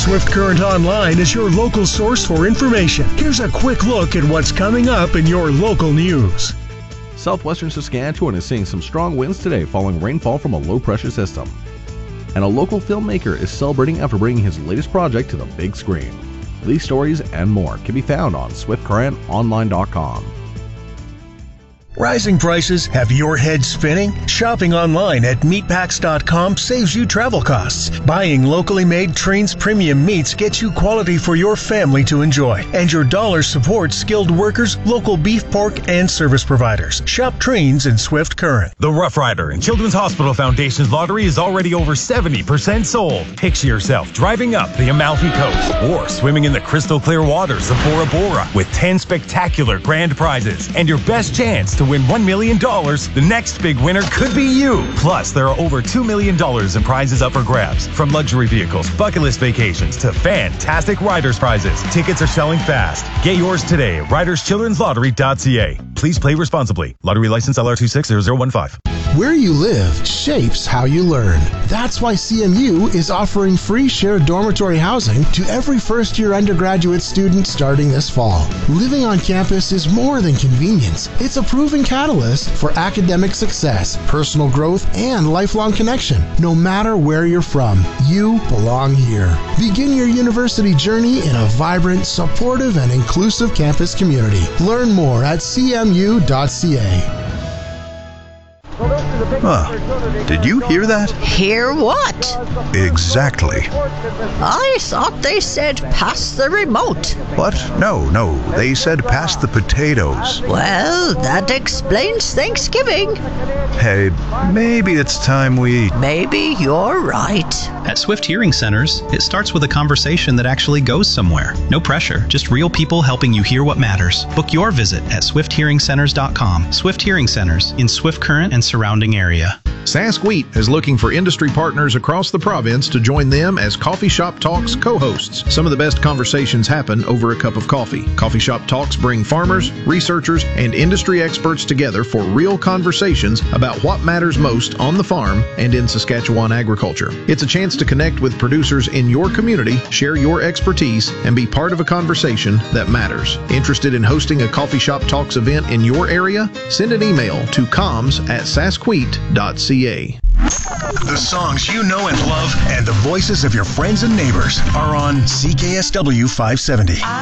Swift Current Online is your local source for information. Here's a quick look at what's coming up in your local news. Southwestern Saskatchewan is seeing some strong winds today following rainfall from a low-pressure system. And a local filmmaker is celebrating after bringing his latest project to the big screen. These stories and more can be found on SwiftCurrentOnline.com. Rising prices have your head spinning? Shopping online at meatpacks.com saves you travel costs. Buying locally made Trains premium meats gets you quality for your family to enjoy. And your dollar supports skilled workers, local beef, pork, and service providers. Shop Trains in Swift Current. The Rough Rider and Children's Hospital Foundation's lottery is already over 70% sold. Picture yourself driving up the Amalfi Coast or swimming in the crystal clear waters of Bora Bora with 10 spectacular grand prizes and your best chance to win $1 million. The next big winner could be you. Plus, there are over $2 million in prizes up for grabs. From luxury vehicles, bucket list vacations, to fantastic Riders prizes. Tickets are selling fast. Get yours today at riderschildrenslottery.ca. Please play responsibly. Lottery license LR260015. Where you live shapes how you learn. That's why CMU is offering free shared dormitory housing to every first-year undergraduate student starting this fall. Living on campus is more than convenience. It's a proven catalyst for academic success, personal growth, and lifelong connection. No matter where you're from, you belong here. Begin your university journey in a vibrant, supportive, and inclusive campus community. Learn more at cmu.ca. Did you hear that? Hear what? Exactly. I thought they said pass the remote. What? No, they said pass the potatoes. Well, that explains Thanksgiving. Hey, maybe it's time we... Maybe you're right. At Swift Hearing Centers, it starts with a conversation that actually goes somewhere. No pressure, just real people helping you hear what matters. Book your visit at swifthearingcenters.com. Swift Hearing Centers in Swift Current and surrounding area. Sask Wheat is looking for industry partners across the province to join them as Coffee Shop Talks co-hosts. Some of the best conversations happen over a cup of coffee. Coffee Shop Talks bring farmers, researchers, and industry experts together for real conversations about what matters most on the farm and in Saskatchewan agriculture. It's a chance to connect with producers in your community, share your expertise, and be part of a conversation that matters. Interested in hosting a Coffee Shop Talks event in your area? Send an email to comms@saskwheat.ca. The songs you know and love and the voices of your friends and neighbors are on CKSW 570.